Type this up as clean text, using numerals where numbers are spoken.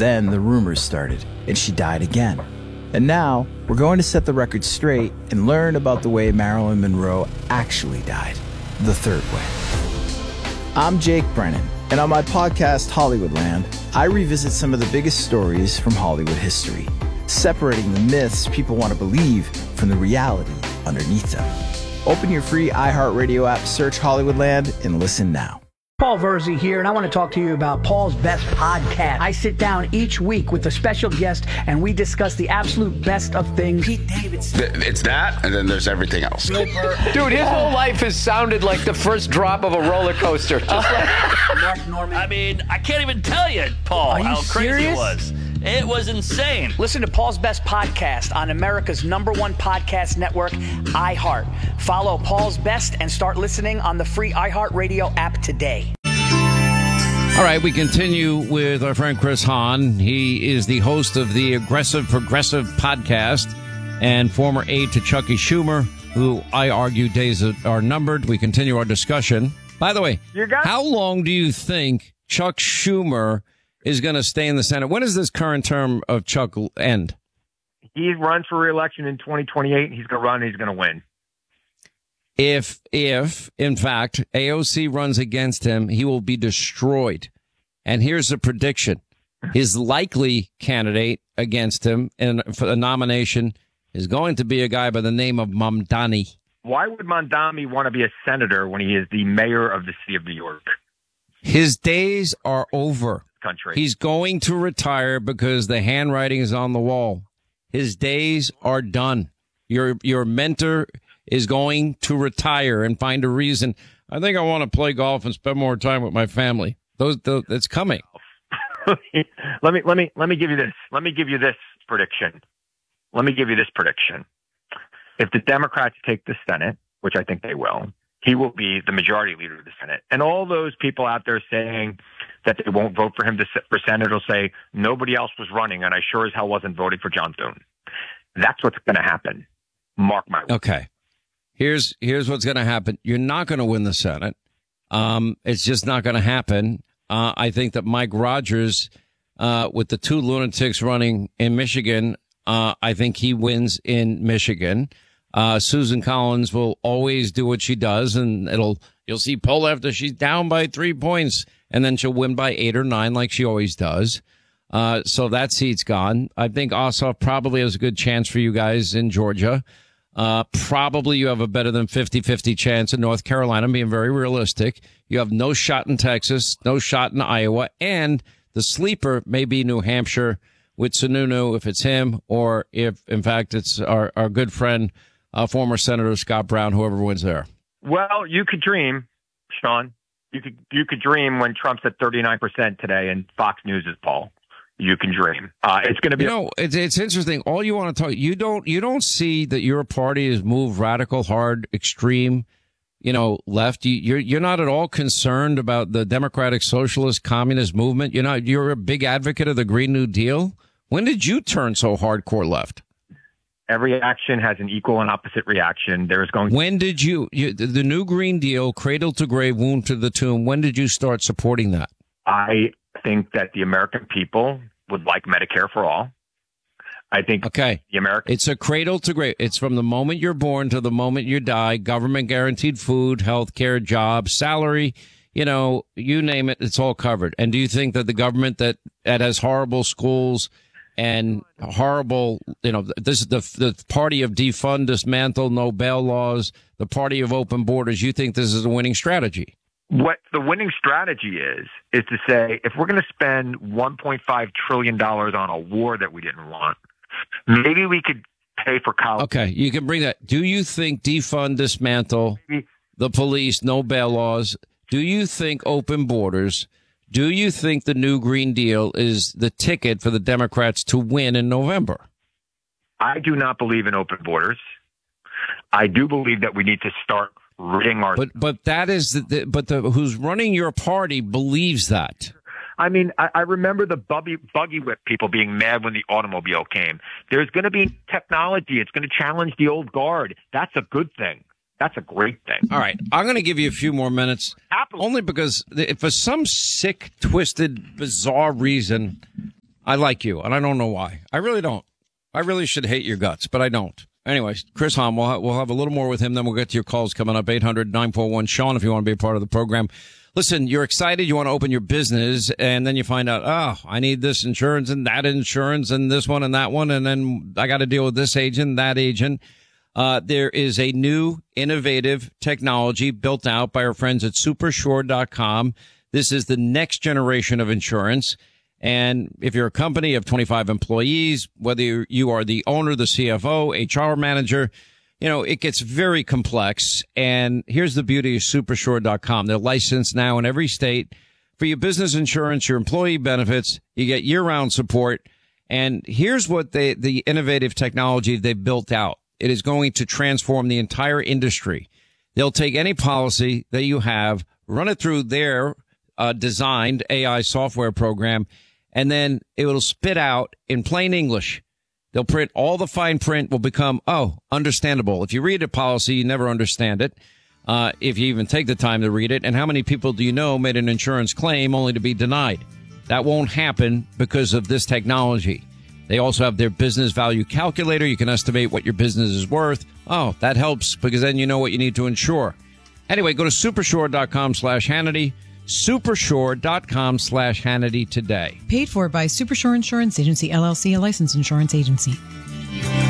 then the rumors started, and she died again. And now, we're going to set the record straight and learn about the way Marilyn Monroe actually died, the third way. I'm Jake Brennan, and on my podcast, Hollywoodland, I revisit some of the biggest stories from Hollywood history, separating the myths people want to believe from the reality underneath them. Open your free iHeartRadio app, search Hollywoodland, and listen now. Paul Verzi here, and I want to talk to you about Paul's Best Podcast. I sit down each week with a special guest, and we discuss the absolute best of things. Pete Davidson. It's that, and then there's everything else. Dude, his whole life has sounded like the first drop of a roller coaster. Mark Norman. I mean, I can't even tell you, Paul, how crazy it was. It was insane. Listen to Paul's Best Podcast on America's #1 podcast network, iHeart. Follow Paul's Best and start listening on the free iHeartRadio app today. All right, we continue with our friend Chris Hahn. He is the host of the Aggressive Progressive podcast and former aide to Chucky Schumer, who I argue days are numbered. We continue our discussion. By the way, how long do you think Chuck Schumer is going to stay in the Senate? When does this current term of Chuck end? He runs for re-election in 2028. He's going to run and he's going to win. If in fact AOC runs against him, he will be destroyed. And here's the prediction. His likely candidate against him for the nomination is going to be a guy by the name of Mamdani. Why would Mamdani want to be a senator when he is the mayor of the city of New York? His days are over. Country. He's going to retire because the handwriting is on the wall. His days are done. Your mentor is going to retire and find a reason. I think I want to play golf and spend more time with my family. It's coming. Let me give you this. Let me give you this prediction. If the Democrats take the Senate, which I think they will, he will be the majority leader of the Senate. And all those people out there saying that they won't vote for him for Senate will say nobody else was running, and I sure as hell wasn't voting for John Thune. That's what's going to happen. Mark my words. Okay. Here's what's going to happen. You're not going to win the Senate. It's just not going to happen. I think that Mike Rogers, with the two lunatics running in Michigan, I think he wins in Michigan. Susan Collins will always do what she does, and you'll see poll after she's down by 3 points, and then she'll win by 8 or 9 like she always does. So that seat's gone. I think Ossoff probably has a good chance for you guys in Georgia. Probably you have a better than 50-50 chance in North Carolina, being very realistic. You have no shot in Texas, no shot in Iowa, and the sleeper may be New Hampshire with Sununu if it's him, or if, in fact, it's our good friend, former Senator Scott Brown, whoever wins there. Well, you could dream, Sean. You could dream when Trump's at 39% today and Fox News is Paul. You can dream. It's going to be. It's interesting. All you want to talk. You don't see that your party is moved radical, hard, extreme, left. You're not at all concerned about the Democratic Socialist Communist movement. You're a big advocate of the Green New Deal. When did you turn so hardcore left? Every action has an equal and opposite reaction. When did you the new Green Deal, cradle to grave, wound to the tomb? When did you start supporting that? I think that the American people would like Medicare for all. I think it's a cradle to grave. It's from the moment you're born to the moment you die. Government guaranteed food, health care, jobs, salary. You name it, it's all covered. And do you think that the government that has horrible schools and horrible, this is the party of defund, dismantle, no bail laws, the party of open borders, you think this is a winning strategy? What the winning strategy is to say, if we're going to spend $1.5 trillion on a war that we didn't want, maybe we could pay for college. Okay, you can bring that. Do you think defund, dismantle, the police, no bail laws? Do you think open borders? Do you think the new Green Deal is the ticket for the Democrats to win in November? I do not believe in open borders. I do believe that we need to start ridding our. But that is who's running your party believes that. I mean, I remember the buggy whip people being mad when the automobile came. There's going to be technology. It's going to challenge the old guard. That's a good thing. That's a great thing. All right. I'm going to give you a few more minutes. Only because for some sick, twisted, bizarre reason, I like you, and I don't know why. I really don't. I really should hate your guts, but I don't. Anyways, Chris Hahn, we'll have a little more with him, then we'll get to your calls coming up, 800-941-SEAN if you want to be a part of the program. Listen, you're excited, you want to open your business, and then you find out, oh, I need this insurance and that insurance and this one and that one, and then I got to deal with this agent, that agent. There is a new innovative technology built out by our friends at supersure.com. This is the next generation of insurance. And if you're a company of 25 employees, whether you are the owner, the CFO, HR manager, you know, it gets very complex. And here's the beauty of supersure.com. They're licensed now in every state for your business insurance, your employee benefits. You get year-round support. And here's what the innovative technology they've built out. It is going to transform the entire industry. They'll take any policy that you have, run it through their designed AI software program, and then it will spit out in plain English. They'll print all the fine print will become, understandable. If you read a policy, you never understand it. If you even take the time to read it. And how many people do you know made an insurance claim only to be denied? That won't happen because of this technology. They also have their business value calculator. You can estimate what your business is worth. Oh, that helps because then you know what you need to insure. Anyway, go to supersure.com/Hannity. Supersure.com/Hannity today. Paid for by Supersure Insurance Agency, LLC, a licensed insurance agency.